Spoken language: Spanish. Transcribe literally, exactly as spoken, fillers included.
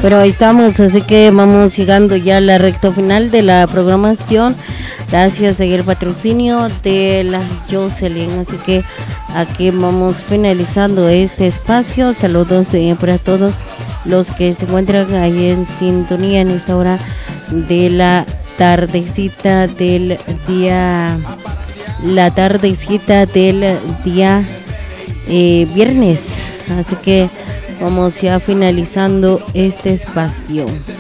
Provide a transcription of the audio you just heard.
Pero ahí estamos, así que vamos llegando ya a la recta final de la programación. Gracias a el patrocinio de la Jocelyn. Así que aquí vamos finalizando este espacio. Saludos eh, para todos los que se encuentran ahí en sintonía en esta hora de la tardecita del día, la tardecita del día eh, viernes. Así que vamos ya finalizando este espacio.